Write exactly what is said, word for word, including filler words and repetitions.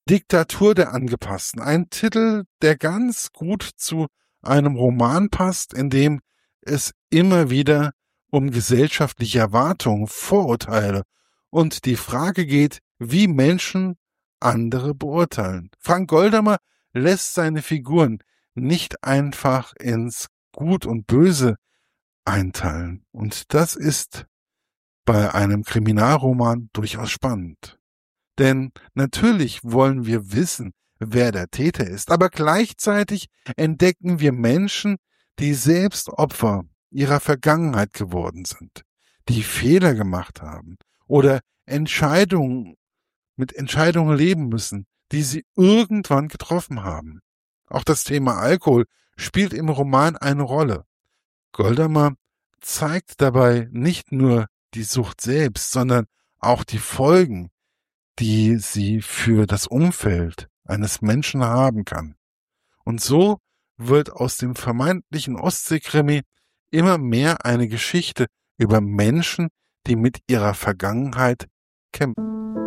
Diktatur der Angepassten. Ein Titel, der ganz gut zu einem Roman passt, in dem es immer wieder um gesellschaftliche Erwartungen, Vorurteile und die Frage geht, wie Menschen andere beurteilen. Frank Goldamer lässt seine Figuren nicht einfach ins Gut und Böse einteilen. Und das ist bei einem Kriminalroman durchaus spannend. Denn natürlich wollen wir wissen, wer der Täter ist, aber gleichzeitig entdecken wir Menschen, die selbst Opfer ihrer Vergangenheit geworden sind, die Fehler gemacht haben oder Entscheidungen mit Entscheidungen leben müssen, die sie irgendwann getroffen haben. Auch das Thema Alkohol spielt im Roman eine Rolle. Goldamer zeigt dabei nicht nur die Sucht selbst, sondern auch die Folgen, die sie für das Umfeld eines Menschen haben kann. Und so wird aus dem vermeintlichen Ostseekrimi immer mehr eine Geschichte über Menschen, die mit ihrer Vergangenheit kämpfen.